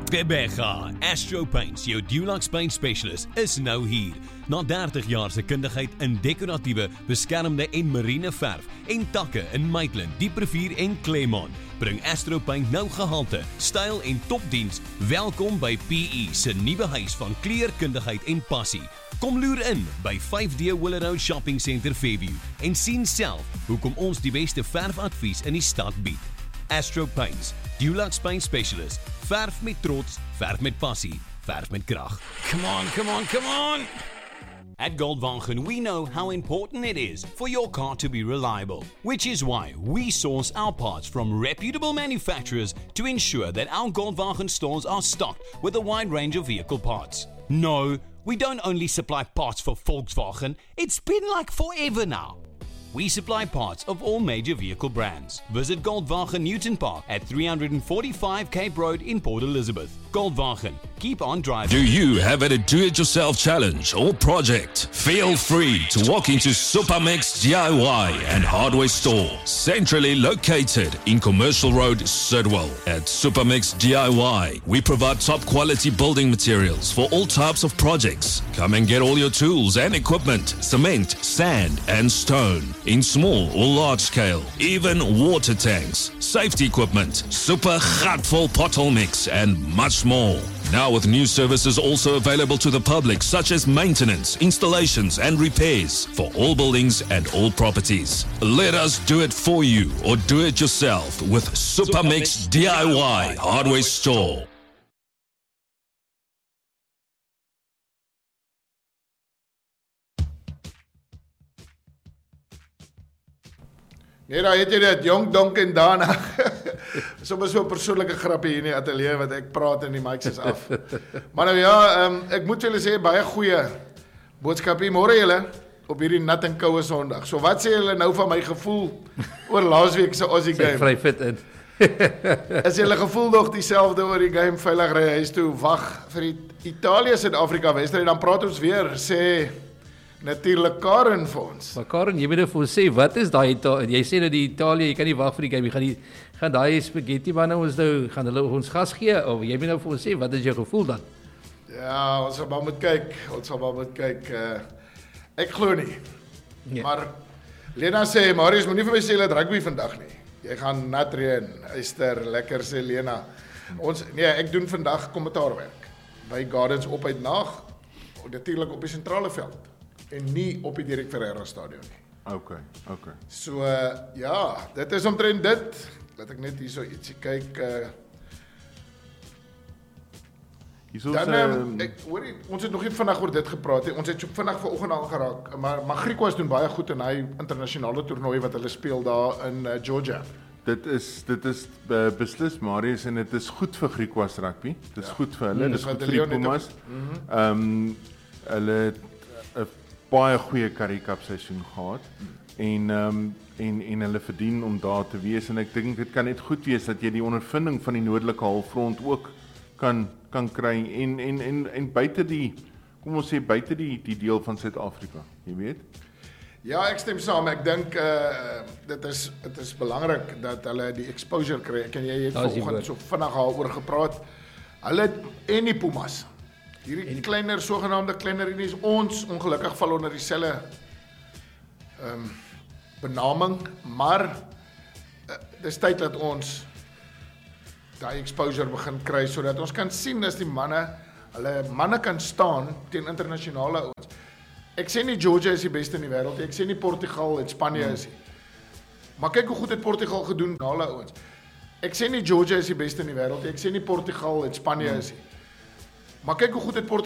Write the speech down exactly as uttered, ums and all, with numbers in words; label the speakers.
Speaker 1: Rebecca, Astro Paints, jou Dulux Paint Specialist, is nou hier. Na dertig jaar se kundigheid in dekoratiewe, beskermde en marine verf en takke in Maitland, Dieprivier en Claremont, bring Astro Paint nou gehalte, styl en topdiens. Welkom by P E se nuwe huis van kleurkundigheid en passie. Kom loer in by vyf D Willer Road Shopping Centre Fairview en sien self hoekom ons die beste verfadvies in die stad bied. Astro Paints, Dulux Paint Specialist. Verf met trots, verf met passie, verf met krag.
Speaker 2: Come on, come on, come on!
Speaker 1: At Goldwagen, we know how important it is for your car to be reliable, which is why we source our parts from reputable manufacturers to ensure that our Goldwagen stores are stocked with a wide range of vehicle parts. No, we don't only supply parts for Volkswagen, it's been like forever now. We supply parts of all major vehicle brands. Visit Goldwagen Newton Park at three forty-five Cape Road in Port Elizabeth. Goldwagen, keep on driving.
Speaker 3: Do you have a do-it-yourself challenge or project? Feel free to walk into Supermix D I Y and Hardware Store, centrally located in Commercial Road, Sidwell. At Supermix D I Y, we provide top-quality building materials for all types of projects. Come and get all your tools and equipment, cement, sand, and stone, in small or large scale, even water tanks, safety equipment, super gatvol pothole mix, and much more. Now with new services also available to the public, such as maintenance, installations and repairs for all buildings and all properties. Let us do it for you or do it yourself with Supermix D I Y Hardware Store.
Speaker 4: Nee, daar het jy dit, Jong Donk en Dana. Soms so 'n persoonlike grappie hier in die ateljee wat ek praat en die mics is af. Maar nou ja, um, ek moet julle sê baie goeie boodskapie môre julle op hierdie nat en koue Sondag. So wat sê julle nou van my gevoel oor laasweek se Aussie game?
Speaker 2: Vry fit in.
Speaker 4: Is julle gevoel nog dieselfde oor die game veilig ry huis toe wag vir die Italië Suid-Afrika wedstryd, dan praat ons weer sê natuurlik Karen vir ons.
Speaker 2: Maar Karen, jy moet net vir ons sê, wat is daai Ita- jy sê dat die Italië, jy kan nie wag vir die game, jy gaan die gaan daai spaghetti manne ons nou gaan hulle ons gas gee of jy moet nou vir ons sê wat is jou gevoel dan?
Speaker 4: Ja, ons sal maar moet kyk, ons sal maar moet kyk. Uh, ek glo nie.
Speaker 2: Ja.
Speaker 4: Maar Lena sê, Marius, moenie vir my sê dat rugby vandag nie. Jy gaan nat reën. Eyster, lekker sê Lena. Ons nee, ek doen vandag kommentaarwerk by Gardens op uit nag, natuurlik op die sentrale veld en nie op die Dirk Ferreira stadion nie.
Speaker 5: Okay, okay.
Speaker 4: So uh, ja, dit is omtrent dit. Laat ek net hierso ietsie kyk. Uh,
Speaker 5: Hierso
Speaker 4: dan,
Speaker 5: uh,
Speaker 4: um, ek, hoor jy, ons het nog nie vandag oor dit gepraat he. Ons het so vinnig vanoggend al geraak, maar, maar Griekwas doen baie goed in hy internasionale toernooi wat hulle speel daar in uh, Georgia.
Speaker 5: dit is dit is uh, beslis Marius en dit is goed vir Griekwas rugby. Dit is ja. goed vir hulle,
Speaker 4: Mm,
Speaker 5: dit is
Speaker 4: dis
Speaker 5: goed
Speaker 4: wat
Speaker 5: vir die
Speaker 4: die Leon
Speaker 5: Pumas.
Speaker 4: het ook- Mhm.
Speaker 5: Ehm um, hulle het 'n baie goeie Currie Cup seisoen gehad en ehm um, en en hulle verdien om daar te wees en ek dink dit kan net goed wees dat jy die ondervinding van die noordelike halfrond ook kan kan kry en en en en buite die kom ons sê buite die die deel van Suid-Afrika, jy weet.
Speaker 4: Ja, ek stem saam. Ek dink uh, dit is dit is belangrik dat hulle die exposure kry. Ek en jy het vanoggend so vinnig daaroor gepraat. Hulle en die Pumas. Hierdie die kleiner sogenaamde kleiner unies, ons ongelukkig val onder dieselfde ehm um, benaming, maar uh, dis tyd dat ons daai exposure begin kry sodat ons kan sien as die manne, hulle manne kan staan teen internasionale ouens. Ek sê nie Georgia is die beste in die wêreld, ek sê nie Portugal en Spanje is nie. Maar kyk hoe goed het Portugal gedoen na hulle ouens. Ek sê nie Georgia is die beste in die wêreld, ek sê nie Portugal en Spanje is nie. Maar kyk hoe goed het Portugal